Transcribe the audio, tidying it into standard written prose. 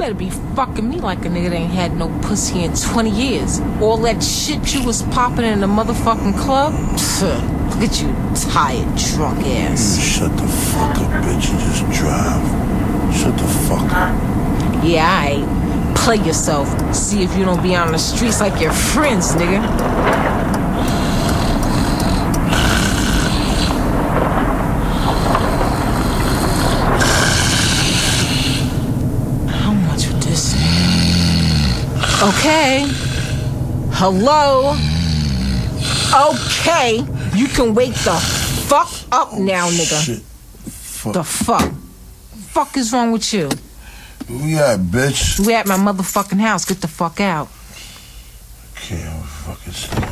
better be fucking me like a nigga that ain't had no pussy in 20 years. All that shit you was popping in the motherfucking club? Look at you, tired, drunk ass. Shut the fuck up, bitch, and just drive. Shut the fuck up. Yeah, aight. Play yourself. See if you don't be on the streets like your friends, nigga. How much would this? Okay. Hello? Okay. You can wake the fuck up now, nigga. Shit. Fuck. The fuck? Fuck is wrong with you? Where we at, bitch? We at my motherfucking house. Get the fuck out. Can't fucking stand.